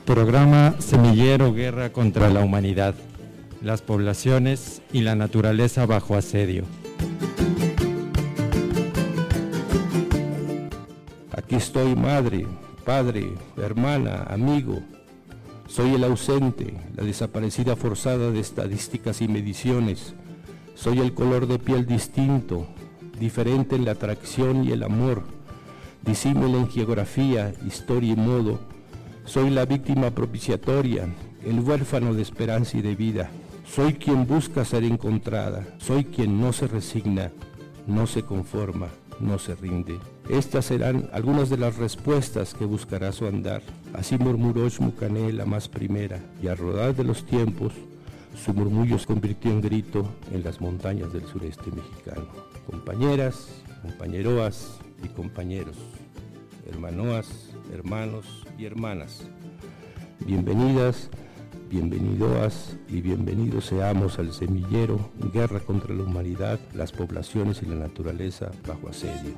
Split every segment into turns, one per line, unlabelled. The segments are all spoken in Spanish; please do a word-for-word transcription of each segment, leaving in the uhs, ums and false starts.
Programa Semillero Guerra contra la Humanidad, las poblaciones y la naturaleza bajo asedio.
Aquí estoy, madre, padre, hermana, amigo. Soy el ausente, la desaparecida forzada de estadísticas y mediciones. Soy el color de piel distinto, diferente en la atracción y el amor, disímil en geografía, historia y modo. Soy la víctima propiciatoria, el huérfano de esperanza y de vida. Soy quien busca ser encontrada, soy quien no se resigna, no se conforma, no se rinde. Estas serán algunas de las respuestas que buscará su andar. Así murmuró Xmucané la más primera, y al rodar de los tiempos, su murmullo se convirtió en grito en las montañas del sureste mexicano. Compañeras, compañeroas y compañeros, hermanoas, hermanos y hermanas, bienvenidas, bienvenidoas y bienvenidos seamos al semillero Guerra contra la Humanidad, las poblaciones y la naturaleza bajo asedio.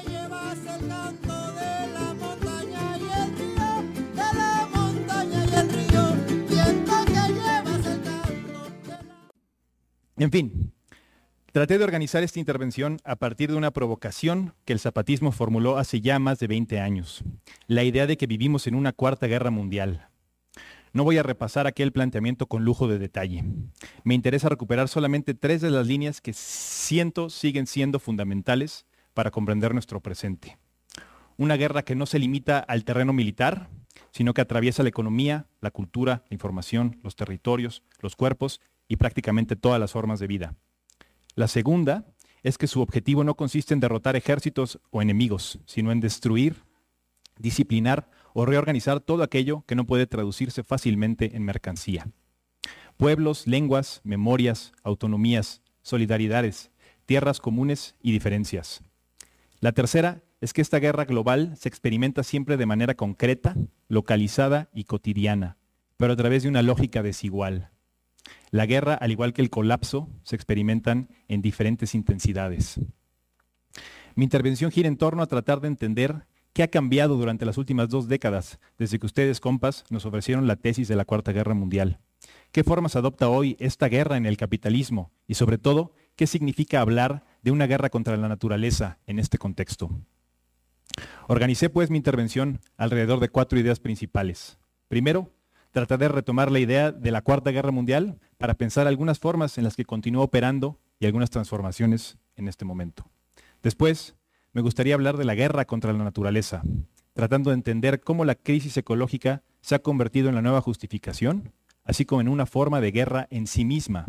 En fin, traté de organizar esta intervención a partir de una provocación que el zapatismo formuló hace ya más de veinte años, la idea de que vivimos en una cuarta guerra mundial. No voy a repasar aquel planteamiento con lujo de detalle. Me interesa recuperar solamente tres de las líneas que siento siguen siendo fundamentales para comprender nuestro presente. Una guerra que no se limita al terreno militar, sino que atraviesa la economía, la cultura, la información, los territorios, los cuerpos y prácticamente todas las formas de vida. La segunda es que su objetivo no consiste en derrotar ejércitos o enemigos, sino en destruir, disciplinar o reorganizar todo aquello que no puede traducirse fácilmente en mercancía. Pueblos, lenguas, memorias, autonomías, solidaridades, tierras comunes y diferencias. La tercera es que esta guerra global se experimenta siempre de manera concreta, localizada y cotidiana, pero a través de una lógica desigual. La guerra, al igual que el colapso, se experimentan en diferentes intensidades. Mi intervención gira en torno a tratar de entender qué ha cambiado durante las últimas dos décadas, desde que ustedes, compas, nos ofrecieron la tesis de la Cuarta Guerra Mundial. ¿Qué formas adopta hoy esta guerra en el capitalismo? Y sobre todo, ¿qué significa hablar de una guerra contra la naturaleza en este contexto? Organicé pues mi intervención alrededor de cuatro ideas principales. Primero, trataré de retomar la idea de la Cuarta Guerra Mundial para pensar algunas formas en las que continúa operando y algunas transformaciones en este momento. Después, me gustaría hablar de la guerra contra la naturaleza, tratando de entender cómo la crisis ecológica se ha convertido en la nueva justificación, así como en una forma de guerra en sí misma.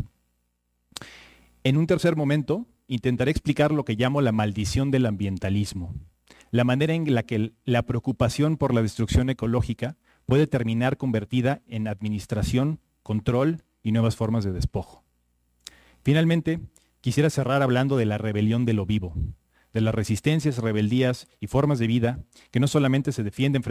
En un tercer momento, intentaré explicar lo que llamo la maldición del ambientalismo, la manera en la que la preocupación por la destrucción ecológica puede terminar convertida en administración, control y nuevas formas de despojo. Finalmente, quisiera cerrar hablando de la rebelión de lo vivo, de las resistencias, rebeldías y formas de vida que no solamente se defienden frente